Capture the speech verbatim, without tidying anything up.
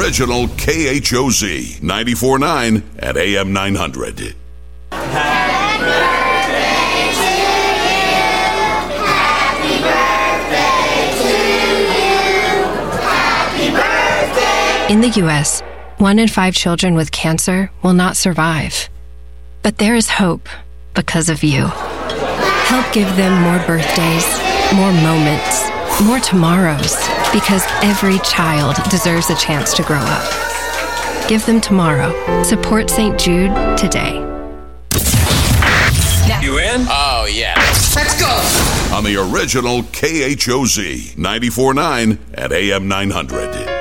original K H O Z ninety-four point nine at A M nine hundred. Happy birthday to you. Happy birthday to you. Happy birthday. In the U S, one in five children with cancer will not survive. But there is hope because of you. Help give them more birthdays, more moments, more tomorrows, because every child deserves a chance to grow up. Give them tomorrow. Support Saint Jude today. You in? Oh, yeah. Let's go. On the original K H O Z ninety-four point nine at A M nine hundred.